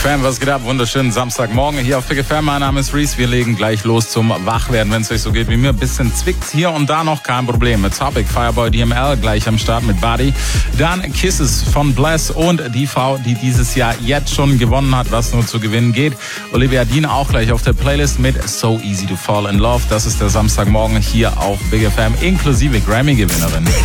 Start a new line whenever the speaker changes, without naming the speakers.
FM, was geht ab? Wunderschönen Samstagmorgen hier auf Big FM. Mein Name ist Reese. Wir legen gleich los zum Wachwerden, wenn es euch so geht wie mir. Ein bisschen zwickt hier und da noch, kein Problem. Mit Topic, Fireboy DML gleich am Start mit Buddy. Dann Kisses von Bless und die Frau, die dieses Jahr jetzt schon gewonnen hat, was nur zu gewinnen geht. Olivia Dean auch gleich auf der Playlist mit So Easy to Fall in Love. Das ist der Samstagmorgen hier auf Big FM, inklusive Grammy-Gewinnerin.